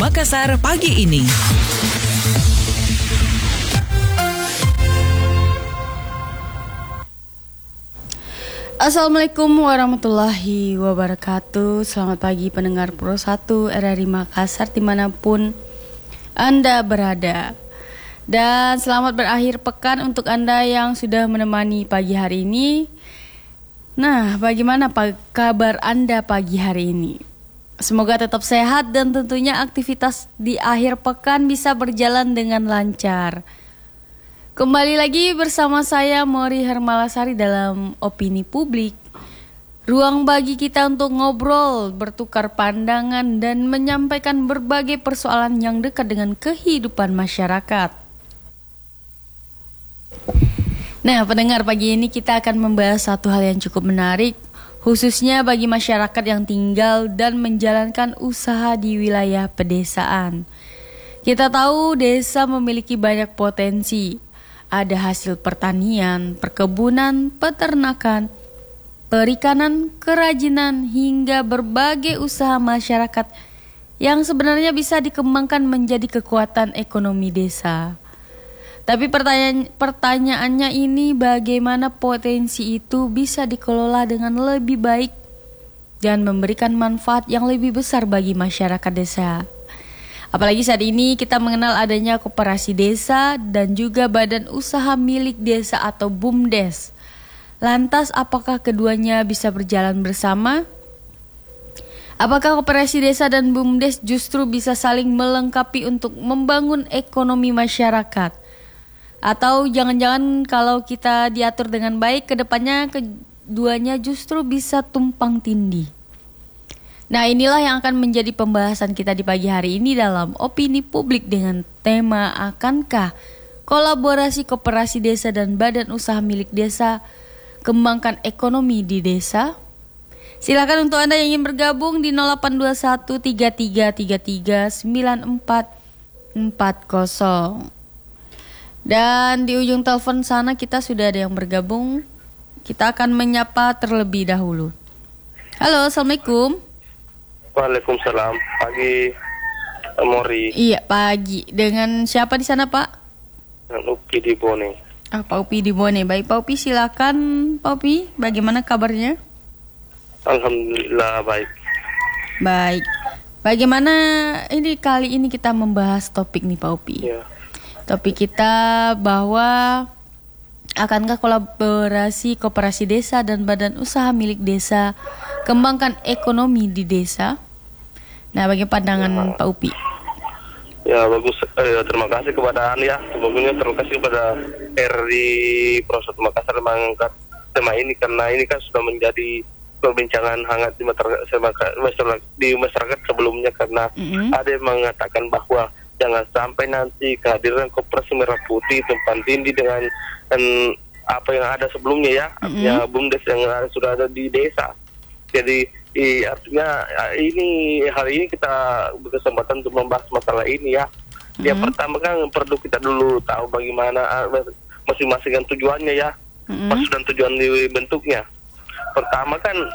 Makassar pagi ini. Assalamualaikum warahmatullahi wabarakatuh. Selamat pagi pendengar Pro 1 RRI Makassar dimanapun Anda berada. Dan selamat berakhir pekan untuk Anda yang sudah menemani pagi hari ini. Nah, bagaimana kabar Anda pagi hari ini? Semoga tetap sehat dan tentunya aktivitas di akhir pekan bisa berjalan dengan lancar. Kembali lagi bersama saya Mori Hermalasari dalam Opini Publik. Ruang bagi kita untuk ngobrol, bertukar pandangan dan menyampaikan berbagai persoalan yang dekat dengan kehidupan masyarakat. Nah, pendengar, pagi ini kita akan membahas satu hal yang cukup menarik, khususnya bagi masyarakat yang tinggal dan menjalankan usaha di wilayah pedesaan. Kita tahu desa memiliki banyak potensi. Ada hasil pertanian, perkebunan, peternakan, perikanan, kerajinan, hingga berbagai usaha masyarakat yang sebenarnya bisa dikembangkan menjadi kekuatan ekonomi desa. Tapi pertanyaannya ini, bagaimana potensi itu bisa dikelola dengan lebih baik dan memberikan manfaat yang lebih besar bagi masyarakat desa. Apalagi saat ini kita mengenal adanya koperasi desa dan juga badan usaha milik desa atau BUMDes. Lantas apakah keduanya bisa berjalan bersama? Apakah koperasi desa dan BUMDes justru bisa saling melengkapi untuk membangun ekonomi masyarakat? Atau jangan-jangan kalau kita diatur dengan baik, kedepannya keduanya justru bisa tumpang tindih? Nah, inilah yang akan menjadi pembahasan kita di pagi hari ini dalam Opini Publik dengan tema akankah kolaborasi koperasi desa dan badan usaha milik desa kembangkan ekonomi di desa? Silakan untuk Anda yang ingin bergabung di 0821 3333 9440. Dan di ujung telepon sana kita sudah ada yang bergabung. Kita akan menyapa terlebih dahulu. Halo, Assalamualaikum. Waalaikumsalam. Pagi, Mori. Iya, pagi. Dengan siapa di sana, Pak? Dengan Upi di Bone. Pak Upi di Bone. Baik, Pak Upi, silakan. Pak Upi, bagaimana kabarnya? Alhamdulillah baik. Baik. Bagaimana ini kali ini kita membahas topik nih, Pak Upi? Ya. Topik kita bahwa akankah kolaborasi koperasi desa dan badan usaha milik desa kembangkan ekonomi di desa? Nah, bagaimana pandangan Pak Upi? Ya, bagus. Terima kasih kepada Anda. Sebelumnya terima kasih kepada RRI Pro 1 Makassar mengangkat tema ini, karena ini kan sudah menjadi perbincangan hangat di masyarakat sebelumnya, karena ada yang mengatakan bahwa jangan sampai nanti kehadiran koperasi merah putih tumpang tindih dengan apa yang ada sebelumnya, ya, artinya BUMDes yang sudah ada di desa. Jadi artinya ini hari ini kita berkesempatan untuk membahas masalah ini, ya. Yang pertama kan perlu kita dulu tahu bagaimana masing-masing yang tujuannya, ya, maksud dan tujuan dibentuknya. Pertama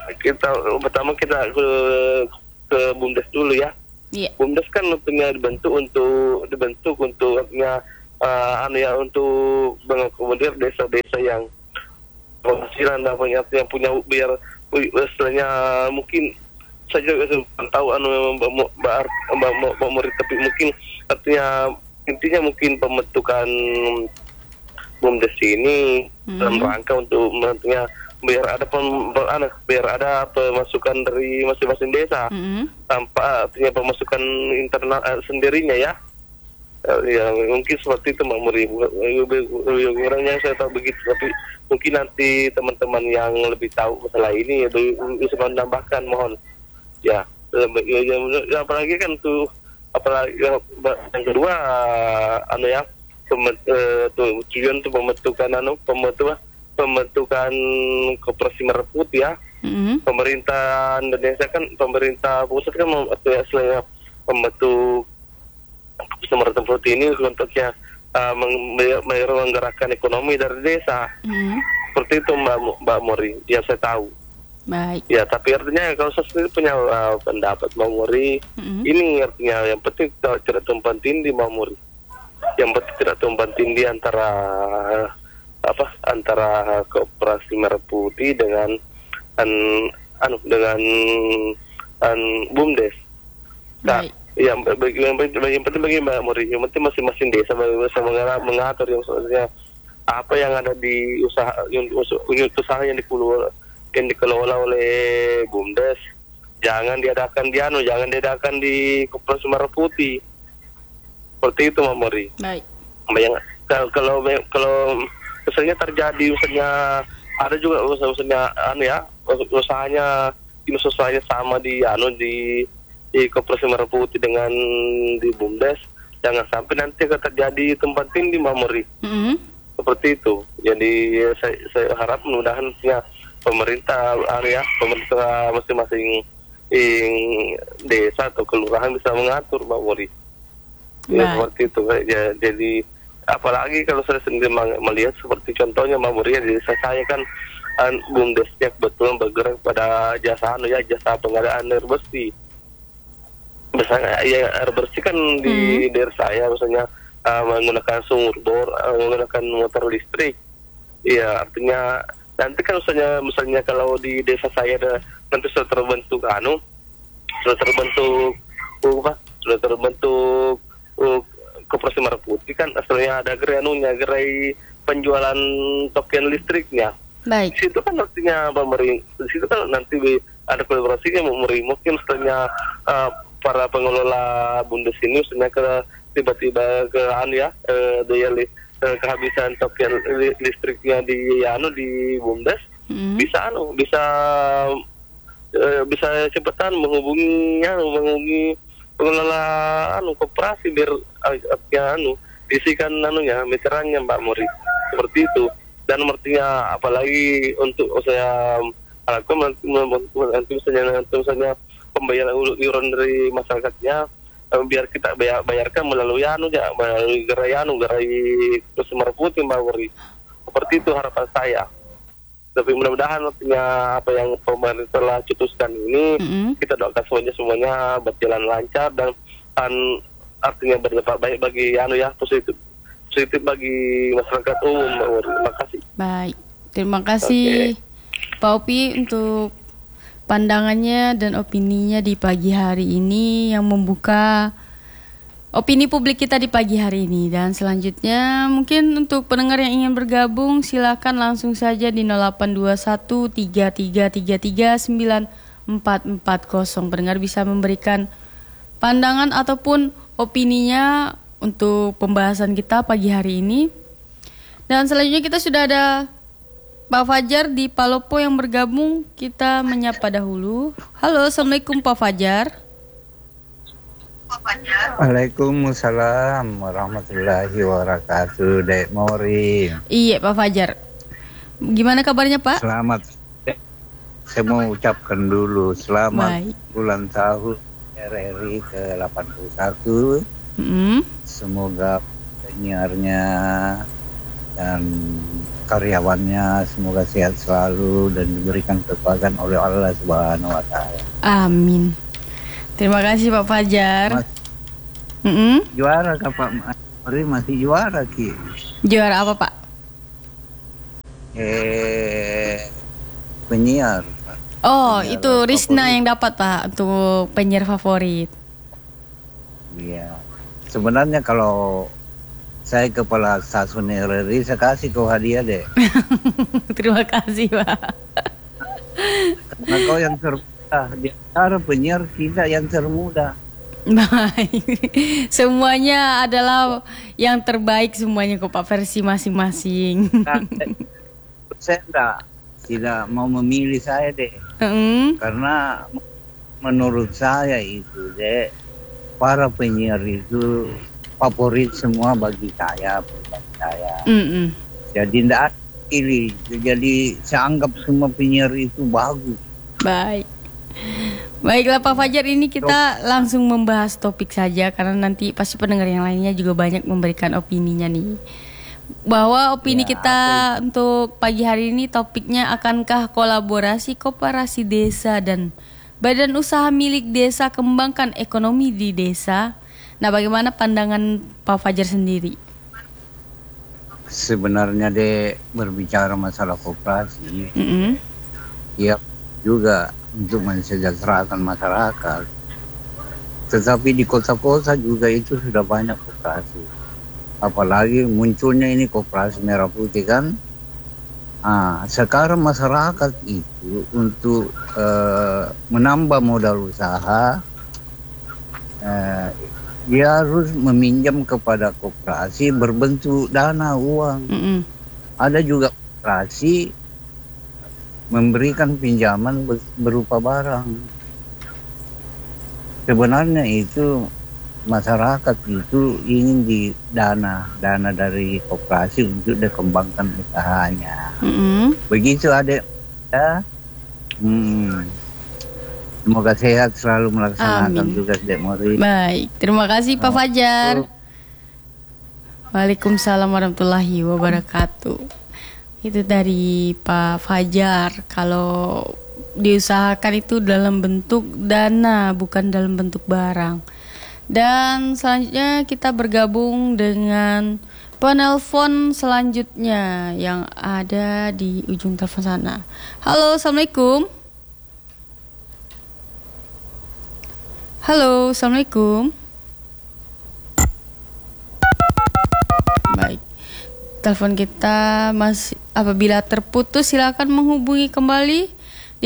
kita ke BUMDes dulu, ya. Yeah. BUMDes kan tentunya dibentuk untuk artinya untuk mengakomodir desa-desa yang penghasilan dan yang punya biar istilahnya mungkin saja tahu Mbak Mori, tapi mungkin artinya intinya mungkin pembentukan BUMDes ini dalam rangka untuk nantinya biar ada pemasukan dari masing-masing desa tanpa artinya pemasukan internal sendirinya, ya. Ya, mungkin seperti itu, Mbak Muri. Orangnya saya tahu begitu, tapi mungkin nanti teman-teman yang lebih tahu masalah ini bisa menambahkan, mohon. Ya, apalagi kan tuh, apalagi yang kedua, tujuan untuk pembentukan koperasi merah putih, ya. Pemerintah Indonesia kan, pemerintah pusat kan selain membentuk merah putih ini untuknya menggerakkan ekonomi dari desa. Seperti itu, Mbak Mori, yang saya tahu. Baik. Ya, tapi artinya kalau saya sendiri punya pendapat Mamuri, ini artinya yang penting tidak tumpang tindih Mamuri. Yang penting tidak tumpang tindih antara Koperasi Merah Putih dengan BUMDes. Nah, yang penting bagi Mbak Muri, yang penting masing-masing desa bisa mengatur yang sebenarnya apa yang ada di unit usaha yang dikelola oleh BUMDes. Jangan diadakan di Koperasi Merah Putih. Seperti itu, Mbak Muri. Baik. Kalau misalnya terjadi, misalnya ada juga usahanya sama di Koperasi Merah Putih dengan di BUMDes, jangan sampai nanti akan terjadi tempat tindih Mbak Muri. Seperti itu. Jadi saya harap mudah-mudahan pemerintah masing-masing desa atau kelurahan bisa mengatur Mbak Muri. Ya, seperti itu. Jadi apalagi kalau saya sendiri melihat seperti contohnya Mbak Muri, di desa saya kan BUMDesnya betul bergerak pada jasa pengadaan air bersih. Misalnya air bersih kan di daerah saya misalnya menggunakan sumur bor, menggunakan motor listrik. Iya, artinya nanti kan misalnya kalau di desa saya nanti sudah terbentuk Koperasi Merah Putih, kan asalnya ada gerai penjualan token listriknya. Baik. Di situ kan artinya di situ kan nanti ada kolaborasinya mungkin setelahnya para pengelola BUMDes ini sebenarnya tiba-tiba kehabisan token listriknya di BUMDes, bisa cepetan menghubungi pengelola koperasi biar diisikan meterannya Mbak Muri. Seperti itu. Dan artinya apalagi untuk saya harapkan nanti misalnya pembayaran iuran dari masyarakatnya biar kita bayarkan melalui gerai Koperasi Merah Putih Mbak Muri. Seperti itu harapan saya. Tapi mudah-mudahan artinya apa yang pemerintah telah cetuskan ini, kita doakan semuanya berjalan lancar dan artinya berdampak baik bagi positif bagi masyarakat umum. Terima kasih. Baik, terima kasih Pak Opi untuk pandangannya dan opininya di pagi hari ini yang membuka opini publik kita di pagi hari ini. Dan selanjutnya mungkin untuk pendengar yang ingin bergabung silakan langsung saja di 082133339440. Pendengar bisa memberikan pandangan ataupun opininya untuk pembahasan kita pagi hari ini. Dan selanjutnya kita sudah ada Pak Fajar di Palopo yang bergabung. Kita menyapa dahulu. Halo, Assalamualaikum Pak Fajar. Waalaikumsalam warahmatullahi wabarakatuh, Dek Mori. Iya Pak Fajar. Gimana kabarnya Pak? Selamat. Saya mau ucapkan dulu selamat ulang tahun RRI ke-81. Semoga penyiarnya dan karyawannya semoga sehat selalu dan diberikan kekuatan oleh Allah Subhanahu wa taala. Amin. Terima kasih Pak Fajar. Juara Kak Pak Mari, masih juara Ki. Juara apa Pak? Penyiar. Oh, penyiar itu Risna favorit yang dapat Pak untuk penyiar favorit. Iya. Sebenarnya kalau saya kepala stasiun RRI, saya kasih kau hadiah deh. Terima kasih Pak. Karena kau yang termuda di antara penyiar kita yang termuda. Baik. Semuanya adalah yang terbaik semuanya kok Pak, versi masing-masing. Nah, saya tidak mau memilih saya deh. Karena menurut saya itu deh, para penyiar itu favorit semua bagi saya. Jadi tidak pilih. Jadi saya anggap semua penyiar itu bagus. Baik. Baiklah Pak Fajar, ini kita langsung membahas topik saja karena nanti pasti pendengar yang lainnya juga banyak memberikan opininya nih. bahwa opini Ya, kita untuk pagi hari ini topiknya akankah kolaborasi koperasi desa dan badan usaha milik desa kembangkan ekonomi di desa. Nah, bagaimana pandangan Pak Fajar sendiri? sebenarnya berbicara masalah koperasi, Mm-mm. ya juga untuk mensejahterakan masyarakat. Tetapi di kota-kota juga itu sudah banyak koperasi. Apalagi munculnya ini koperasi merah putih kan. Sekarang masyarakat itu untuk menambah modal usaha, dia harus meminjam kepada koperasi berbentuk dana uang. Mm-mm. Ada juga koperasi memberikan pinjaman berupa barang. Sebenarnya itu masyarakat itu ingin dana dari koperasi untuk dikembangkan usahanya. Mm-mm. Begitu adik ya. Semoga sehat selalu melaksanakan Amin. tugas Dek Mori. Baik, terima kasih Pak Fajar. Waalaikumsalam warahmatullahi wabarakatuh. Itu dari Pak Fajar. Kalau diusahakan itu dalam bentuk dana, bukan dalam bentuk barang. Dan selanjutnya kita bergabung dengan penelpon selanjutnya yang ada di ujung telepon sana. Halo, assalamualaikum. Halo, assalamualaikum. Baik, telepon kita masih apabila terputus silakan menghubungi kembali di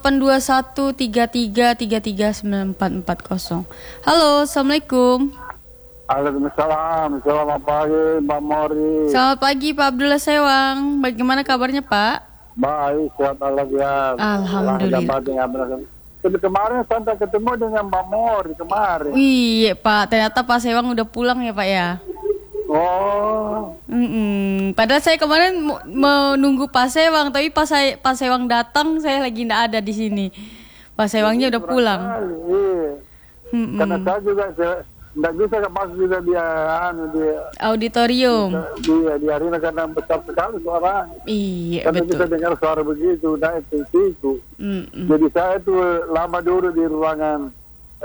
082133339440. Halo, assalamualaikum. Waalaikumsalam. Selamat pagi, Mbak Mori. Selamat pagi, Pak Abdullah Sewang. Bagaimana kabarnya, Pak? Baik, sehat ya. Alhamdulillah. Tapi kemarin sampai ketemu dengan Mbak Mori kemarin. Iya, Pak. Ternyata Pak Sewang udah pulang ya, Pak ya. Oh, Padahal saya kemarin mau nunggu Pak Sewang, tapi Pak Sewang datang, saya lagi nggak ada di sini. Pak Sewangnya udah pulang. iya. Karena saya juga nggak bisa masuk juga dia di Auditorium. di arena karena besar sekali suara. Iya, Karena kita betul. dengar suara begitu, nah itu. Jadi saya itu lama dulu di ruangan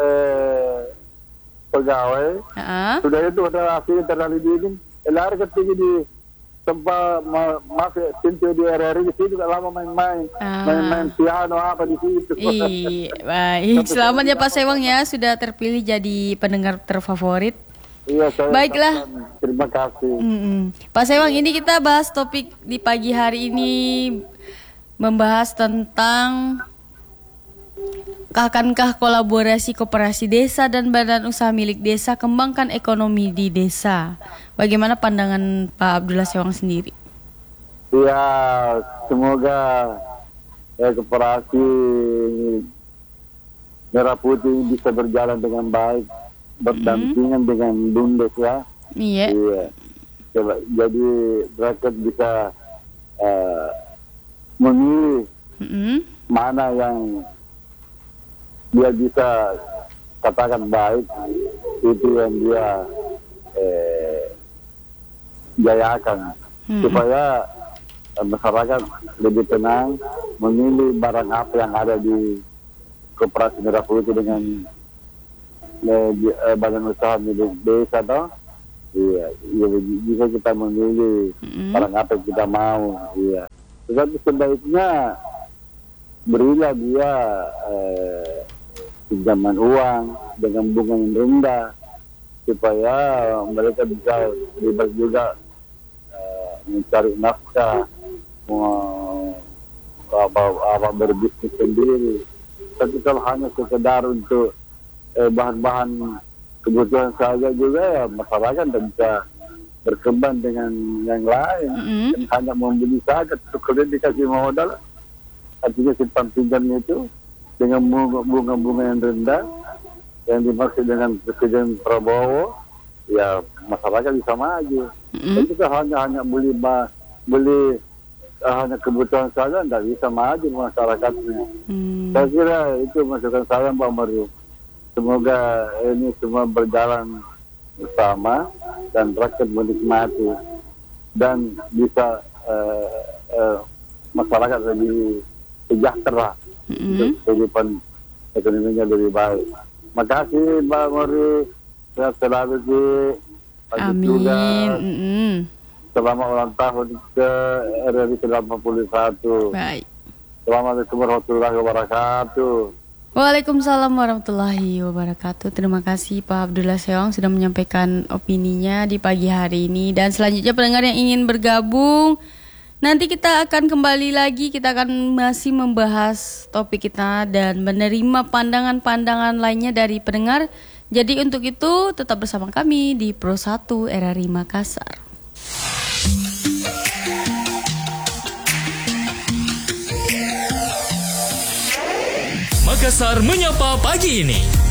pegawai. Ah, Sudah itu ada akhirnya terlalu dingin. Lari ke tinggi di tempat pintu di RRI di situ juga lama main-main piano apa di situ. iya, baik. Selamat ya Pak Sewang ya, sudah terpilih jadi pendengar terfavorit. Iya, saya Baiklah. ucapkan terima kasih. Pak Sewang, ini kita bahas topik di pagi hari ini, membahas tentang akankah kolaborasi koperasi desa dan badan usaha milik desa kembangkan ekonomi di desa. Bagaimana pandangan Pak Abdullah Sewang sendiri? Iya, semoga koperasi Merah Putih bisa berjalan dengan baik, berdampingan dengan BUMDes ya. Iya. Iya. Jadi rakyat bisa memilih mana yang dia bisa katakan baik, itu yang dia jayakan, supaya masyarakat lebih tenang memilih barang apa yang ada di Koperasi Merah Putih dengan badan usaha milik desa toh. Iya, bisa kita memilih barang apa yang kita mau. Iya. Tetapi sebaiknya berilah dia pinjaman uang dengan bunga yang rendah supaya mereka bisa bebas juga mencari nafkah, apa berbisnis sendiri. Tapi kalau hanya sekedar untuk bahan-bahan kebutuhan saja juga ya masyarakat tidak bisa berkembang dengan yang lain. Dan hanya membeli saja, kalau dikasih modal, artinya simpan pinjam itu dengan bunga-bunga yang rendah yang dimaksud dengan Presiden Prabowo, ya masyarakat bisa maju. Tapi kalau hanya beli hanya kebutuhan saja, tidak bisa maju masyarakatnya. Saya kira itu masukan saya, Mbak Mario. Semoga ini semua berjalan bersama dan rakyat menikmati. dan bisa masyarakat lebih sejahtera, untuk kehidupan ekonominya lebih baik. Makasih Mbak Mori, sehat selalu Ci. Pagi juga. Selamat ulang tahun ke RRI ke-81. Baik. Assalamualaikum warahmatullahi wabarakatuh. Waalaikumsalam warahmatullahi wabarakatuh. Terima kasih Pak Abdullah Seong sudah menyampaikan opininya di pagi hari ini. Dan selanjutnya pendengar yang ingin bergabung, nanti kita akan kembali lagi. Kita akan masih membahas topik kita dan menerima pandangan-pandangan lainnya dari pendengar. Jadi untuk itu tetap bersama kami di Pro 1 RRI Makassar. Makassar menyapa pagi ini.